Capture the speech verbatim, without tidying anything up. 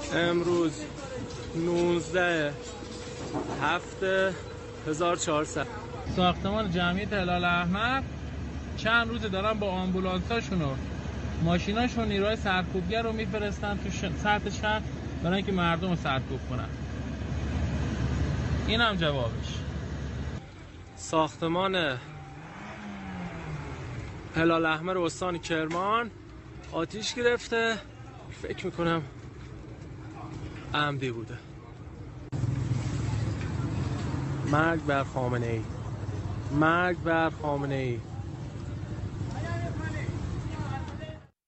امروز نوزده هفته هزار و چهارصد. ساختمان جمعیت هلال احمر چند روز دارن با آمبولانساشون و ماشیناشون نیروهای سرکوبگر رو میفرستن تو ش... سطح شهر برای اینکه مردم رو سرکوب کنن. این هم جوابش. ساختمان هلال احمر استان کرمان آتیش گرفته، فکر میکنم عمدی بوده. مرگ بر خامنه ای، مرگ بر خامنه ای.